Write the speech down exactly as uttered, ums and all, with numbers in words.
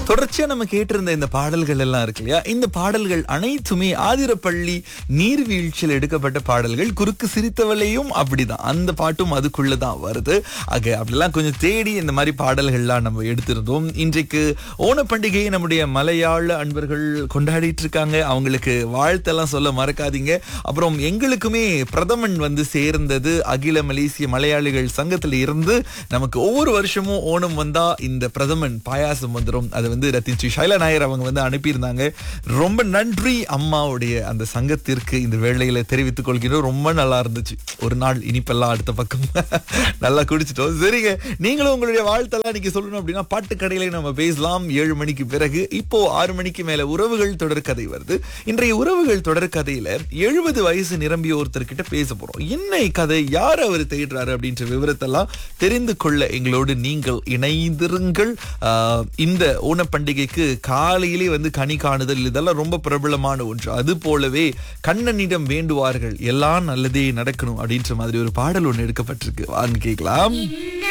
தொடர்ச்சியா நம்ம கேட்டிருந்த இந்த பாடல்கள் எல்லாம் இருக்கு இல்லையா, இந்த பாடல்கள் அனைத்துமே ஆதிரப்பள்ளி நீர்வீழ்ச்சியில் எடுக்கப்பட்ட பாடல்கள். குறுக்கு சிரித்தவளையும் அப்படிதான், அந்த பாட்டும் அதுக்குள்ளதான் வருது. ஆக அப்படிலாம் கொஞ்சம் தேடி இந்த மாதிரி பாடல்கள்லாம் நம்ம எடுத்திருந்தோம். இன்றைக்கு ஓணப்பண்டிகையை நம்முடைய மலையாள அன்பர்கள் கொண்டாடிட்டு இருக்காங்க. அவங்களுக்கு வாழ்த்தெல்லாம் சொல்ல மறக்காதீங்க. அப்புறம் எங்களுக்குமே பிரதமன் வந்து சேர்ந்தது அகில மலேசிய மலையாளிகள் சங்கத்துல இருந்து. நமக்கு ஒவ்வொரு வருஷமும் ஓணம் வந்தா இந்த பிரதமன் பாயாசம் வந்துடும். அது வந்து ரத்தின் ஸ்ரீ ஷைலா நாயர் அவங்க வந்து அனுப்பியிருந்தாங்க. ரொம்ப நன்றி அம்மாவுடைய அந்த சங்கத்திற்கு இந்த வேளையில தெரிவித்துக் கொள்கிறோம். ரொம்ப நல்லா இருந்துச்சு. ஒரு நாள் இனிப்பெல்லாம் அடுத்த பக்கம் நல்லா குடிச்சிட்டோம். சரிங்க, நீங்களும் உங்களுடைய வாழ்த்தெல்லாம் நீங்க சொல்லணும் அப்படின்னா பாட்டு கடையில நம்ம பேசலாம் ஏழு மணிக்கு பிறகு. இப்போ ஆறு மணிக்கு மேல உறவுகள் தொடர்கதை வருது. இன்றைய உறவுகள் தொடர்கதையில எழுபது வயசு நிரம்பிய ஒருத்தர் கிட்ட பேச போறோம். என்ன கதை, யார் அவர் தேடுறாரு அப்படின்ற விவரத்தெல்லாம் தெரிந்து கொள்ள எங்களோடு நீங்கள் இணைந்திருங்கள். ஆஹ் இந்த ஓணப்பண்டிகைக்கு காலையிலே வந்து கனி காணுதல் இதெல்லாம் ரொம்ப பிரபலமான ஒன்று. அது போலவே கண்ணனிடம் வேண்டுவார்கள் எல்லாம் நல்லதே நடக்கணும் அப்படின்ற மாதிரி ஒரு பாடல் ஒன்று எடுக்கப்பட்டிருக்கு. வாங்க கேட்கலாம்.